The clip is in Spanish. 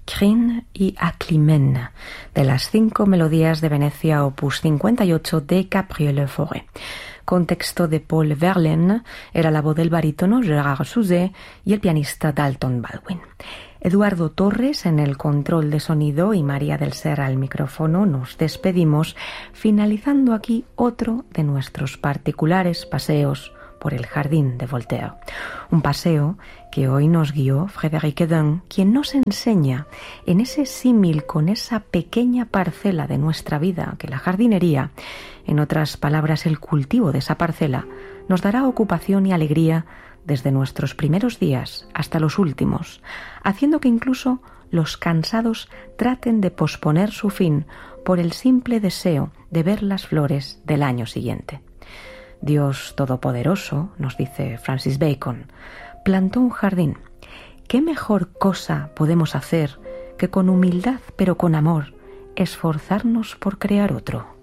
Crin y Aclimène, de las 5 melodías de Venecia opus 58 de Gabriele Fauré. Con texto de Paul Verlaine, era la voz del barítono Gérard Souzet y el pianista Dalton Baldwin. Eduardo Torres en el control de sonido y María del Ser al micrófono. Nos despedimos, finalizando aquí otro de nuestros particulares paseos por el jardín de Voltaire. Un paseo que hoy nos guió Frédéric Hedin, quien nos enseña en ese símil con esa pequeña parcela de nuestra vida que la jardinería, en otras palabras el cultivo de esa parcela, nos dará ocupación y alegría desde nuestros primeros días hasta los últimos, haciendo que incluso los cansados traten de posponer su fin por el simple deseo de ver las flores del año siguiente. Dios Todopoderoso, nos dice Francis Bacon, plantó un jardín. ¿Qué mejor cosa podemos hacer que con humildad pero con amor esforzarnos por crear otro?